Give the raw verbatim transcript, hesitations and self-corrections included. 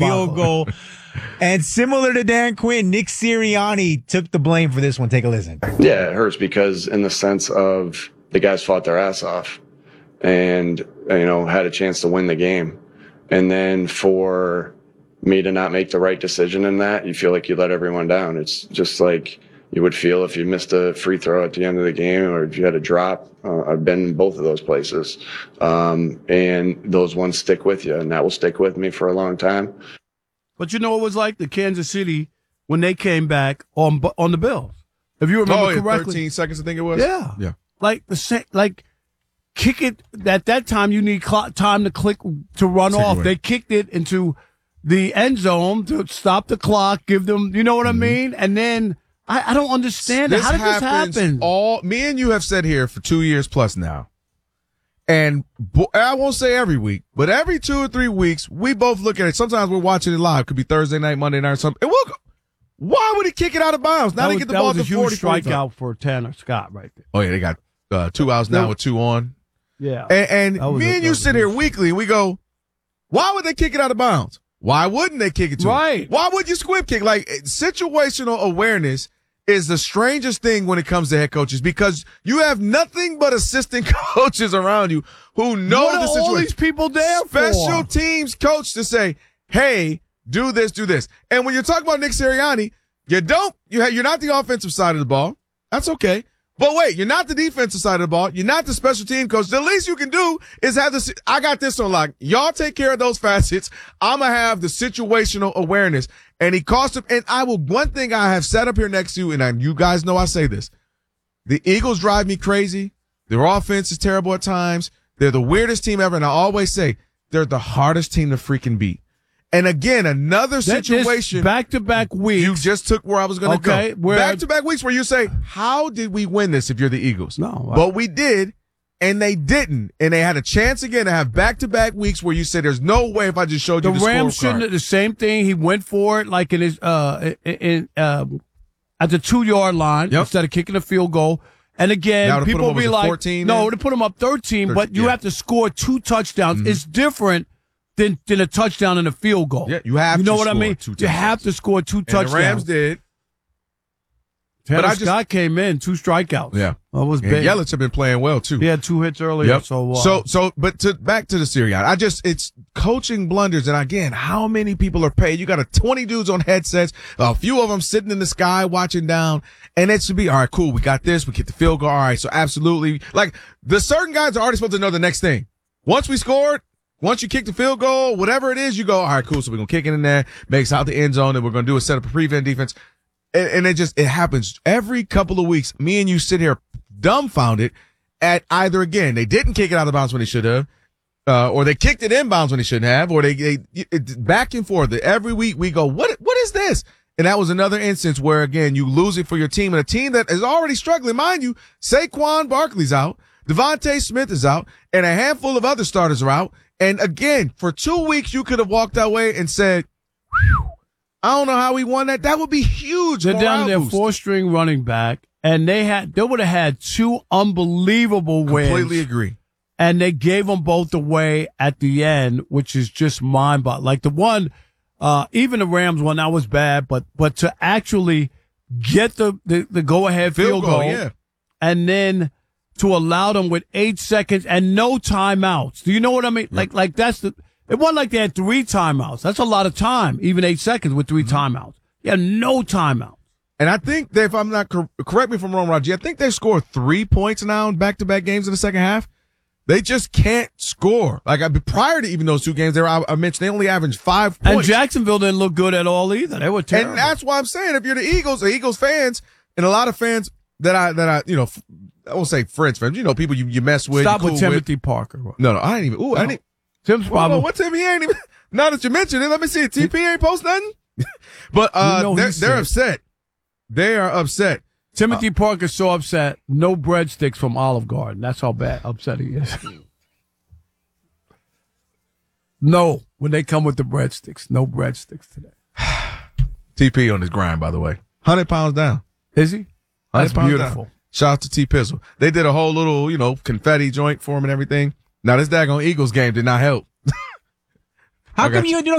field goal. And similar to Dan Quinn, Nick Sirianni took the blame for this one. Take a listen. Yeah, it hurts because in the sense of the guys fought their ass off and, you know, had a chance to win the game. And then for me to not make the right decision in that, you feel like you let everyone down. It's just like you would feel if you missed a free throw at the end of the game or if you had a drop. Uh, I've been in both of those places. Um, and those ones stick with you, and that will stick with me for a long time. But you know what it was like? The Kansas City, when they came back on on the Bills. If you remember oh, yeah, correctly. thirteen seconds, I think it was. Yeah. Yeah. Like, the sa- like kick it. At that time, you need cl- time to click to run Take off. away. They kicked it into the end zone to stop the clock, give them, you know what Mm-hmm. I mean? And then I, I don't understand it. How did this happens happen? All me and you have said here for two years plus now. And bo- I won't say every week, but every two or three weeks, we both look at it. Sometimes we're watching it live. Could be Thursday night, Monday night, or something. And we'll go, why would he kick it out of bounds? Now that they was, get the that ball was to a huge forty strikeout for Tanner Scott right there. Oh, yeah, they got uh, two outs now No. with two on. Yeah. And, That and was me a- and that you was sit a here huge- weekly and we go, why would they kick it out of bounds? Why wouldn't they kick it to him? Right. Why would you squib kick? Like, situational awareness is the strangest thing when it comes to head coaches because you have nothing but assistant coaches around you who know What the are situation. all these people there Special for? teams coach to say, hey, do this, do this. And when you're talking about Nick Sirianni, you don't, you ha- you're not the offensive side of the ball. That's okay. But wait, you're not the defensive side of the ball. You're not the special team coach. The least you can do is have this. I got this on lock. Y'all take care of those facets. I'm going to have the situational awareness. And he cost him. And I will, one thing I have set up here next to you, and I, you guys know I say this. The Eagles drive me crazy. Their offense is terrible at times. They're the weirdest team ever. And I always say they're the hardest team to freaking beat. And again, another situation. Back to back weeks. You just took where I was going to Okay, go. where- Back to back weeks where you say, how did we win this if you're the Eagles? No. I- But we did, and they didn't. And they had a chance again to have back to back weeks where you said, there's no way if I just showed The you the Rams scorecard. shouldn't have the same thing. He went for it like in his uh in, in um at the two yard line Yep. instead of kicking a field goal. And again, Now to put people him up, be was it like, fourteen no, then? to put him up thirteen, thirteen, but you yeah. have to score two touchdowns. It's different than than a touchdown and a field goal. Yeah, you have You know to what I score mean? two You have touchdowns. to score two And touchdowns. the Rams did. Tanner but I just- Scott came in two strikeouts. Yeah. that was And big. Yelich have been playing well, too. He had two hits earlier. Yep. So uh, so, so, but to back to the Sirianni, I just, it's coaching blunders. And again, how many people are paid? You got a twenty dudes on headsets, a few of them sitting in the sky watching down. And it should be, all right, cool. We got this. We get the field goal. All right. So absolutely. Like the certain guys are already supposed to know the next thing. Once we scored, once you kick the field goal, whatever it is, you go, all right, cool. So we're going to kick it in there, makes out the end zone, and we're going to do a set up a prevent defense. And, and it just, it happens every couple of weeks. Me and you sit here dumbfounded at either, again, they didn't kick it out of bounds when they should have, uh, or they kicked it in bounds when they shouldn't have, or they, they, it, back and forth. Every week we go, what, what is this? And that was another instance where, again, you lose it for your team, and a team that is already struggling. Mind you, Saquon Barkley's out, Devontae Smith is out, and a handful of other starters are out. And again, for two weeks, you could have walked that way and said, whew, I don't know how we won that. That would be huge. They're down to their boost. four string running back, and they had they would have had two unbelievable wins. Completely agree. And they gave them both away at the end, which is just mind boggling. Like the one, uh, even the Rams one, that was bad, but but to actually get the the, the go ahead field, Field goal, goal, yeah. and then to allow them with eight seconds and no timeouts. Do you know what I mean? Yep. Like like that's the. It wasn't like they had three timeouts. That's a lot of time, even eight seconds with three Mm-hmm. timeouts. Yeah, no timeouts. And I think that if I'm not, cor- correct me if I'm wrong, Roger, I think they scored three points now in back-to-back games in the second half. They just can't score. Like I, prior to even those two games, they were, I, I mentioned they only averaged five points. And Jacksonville didn't look good at all either. They were terrible. And that's why I'm saying if you're the Eagles, the Eagles fans, and a lot of fans that I, that I, you know, f- I won't say friends, friends, you know, people you, you mess with. Stop you cool with Timothy Parker. No, no, I ain't even, ooh, I No. didn't. Tim's Well, probably. what Tim? He ain't even. Now that you mentioned it, let me see. T P ain't post nothing. But uh, You know they're, he's they're sick. upset. They are upset. Timothy Parker's so upset. No breadsticks from Olive Garden. That's how bad upset he is. No, when they come with the breadsticks, no breadsticks today. T P on his grind, by the way. one hundred pounds down. Is he? That's one hundred pounds beautiful. down. Shout out to T Pizzle. They did a whole little, you know, confetti joint for him and everything. Now, this daggone Eagles game did not help. How I got come you. you, you know,